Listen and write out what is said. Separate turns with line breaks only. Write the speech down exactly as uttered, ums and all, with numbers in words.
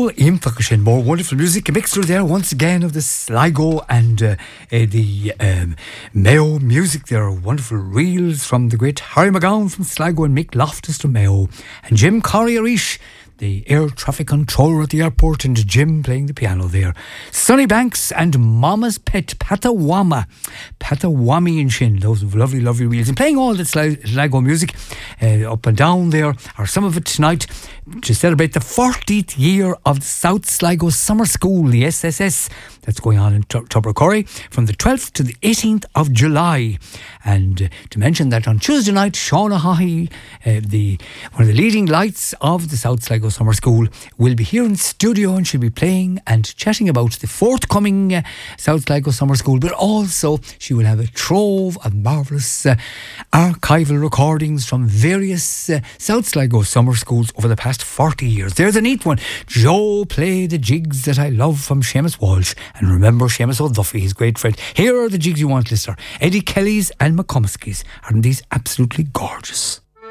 Cool Infakashin, more wonderful music. A mixture there once again of the Sligo and uh, uh, the um, Mayo music. There are wonderful reels from the great Harry McGowan from Sligo and Mick Loftus from Mayo. And Jim Corrierish, the air traffic controller at the airport, and Jim playing the piano there. Sonny Banks and Mama's Pet, Patawama. Patawami and Shin, those lovely, lovely reels. And playing all the Sligo music uh, up and down there, or some of it tonight, to celebrate the fortieth year of the South Sligo Summer School, the S S S. That's going on in Tubbercurry from the twelfth to the eighteenth of July. And uh, to mention that on Tuesday night, Shauna Haughey, uh, the one of the leading lights of the South Sligo Summer School, will be here in studio, and she'll be playing and chatting about the forthcoming uh, South Sligo Summer School. But also she will have a trove of marvellous uh, archival recordings from various uh, South Sligo Summer Schools over the past forty years. There's a neat one. Joe, play the jigs that I love, from Seamus Walsh. And remember Seamus O'Duffy, his great friend. Here are the jigs you want, listener. Eddie Kelly's and McComiskey's. Aren't these absolutely gorgeous?